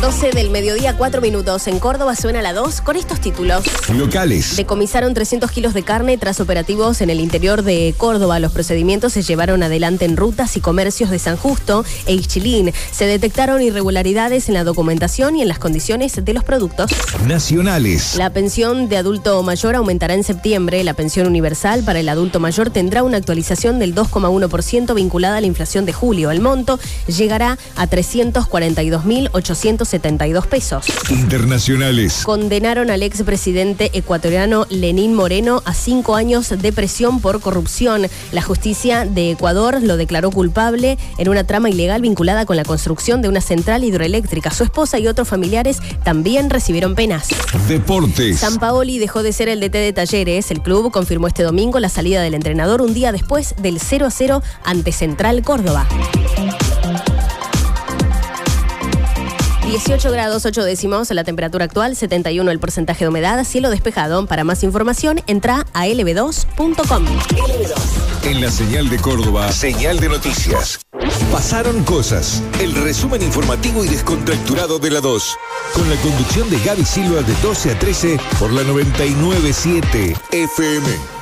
12 del mediodía, 4 minutos. En Córdoba suena la 2 con estos títulos. Locales. Decomisaron 300 kilos de carne tras operativos en el interior de Córdoba. Los procedimientos se llevaron adelante en rutas y comercios de San Justo e Ixchilín. Se detectaron irregularidades en la documentación y en las condiciones de los productos. Nacionales. La pensión de adulto mayor aumentará en septiembre. La pensión universal para el adulto mayor tendrá una actualización del 2,1% vinculada a la inflación de julio. El monto llegará a 342.872 pesos. Internacionales. Condenaron al expresidente ecuatoriano Lenín Moreno a 5 años de prisión por corrupción. La justicia de Ecuador lo declaró culpable en una trama ilegal vinculada con la construcción de una central hidroeléctrica. Su esposa y otros familiares también recibieron penas. Deportes. Sampaoli dejó de ser el DT de Talleres. El club confirmó este domingo la salida del entrenador un día después del 0-0 ante Central Córdoba. 18 grados 8 décimos la temperatura actual, 71 el porcentaje de humedad, cielo despejado. Para más información, entra a lb2.com. En la señal de Córdoba, señal de noticias. Pasaron cosas. El resumen informativo y descontracturado de la 2. Con la conducción de Gaby Silva de 12 a 13 por la 99.7 FM.